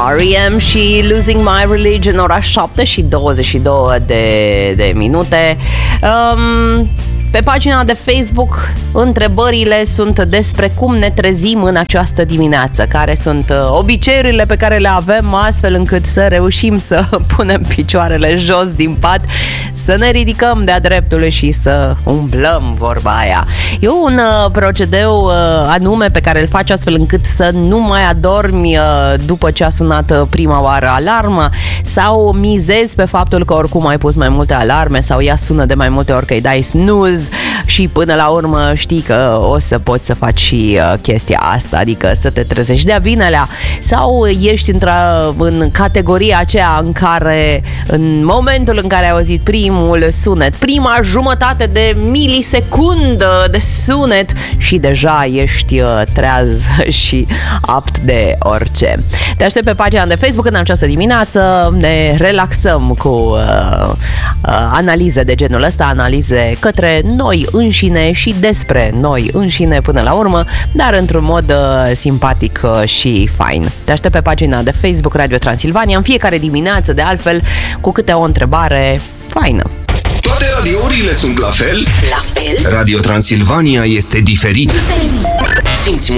R.E.M. și Losing My Religion, ora 7 și 22 de minute. Pe pagina de Facebook, întrebările sunt despre cum ne trezim în această dimineață, care sunt obiceiurile pe care le avem astfel încât să reușim să punem picioarele jos din pat, să ne ridicăm de-a dreptul și să umblăm, vorba aia. E un procedeu anume pe care îl faci astfel încât să nu mai adormi după ce a sunat prima oară alarma, sau mizezi pe faptul că oricum ai pus mai multe alarme sau ea sună de mai multe ori că îi dai snooze și până la urmă știi că o să poți să faci și chestia asta, adică să te trezești de-a binelea, sau ești în categoria aceea în care în momentul în care ai auzit primul sunet, prima jumătate de milisecundă de sunet și deja ești treaz și apt de orice. Te aștept pe pagina de Facebook în această dimineață, ne relaxăm cu analize de genul ăsta, analize către noi înșine și despre noi înșine până la urmă, dar într-un mod simpatic și fain. Te aștept pe pagina de Facebook Radio Transilvania în fiecare dimineață, de altfel, cu câte o întrebare faină. Toate radiourile sunt la fel? La fel? Radio Transilvania este diferit. Simți